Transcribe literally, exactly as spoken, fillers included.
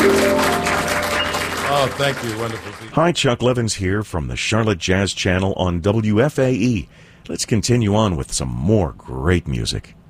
Oh, thank you. Wonderful. Hi, Chuck Levins here from the Charlotte Jazz Channel on W F A E. Let's continue on with some more great music.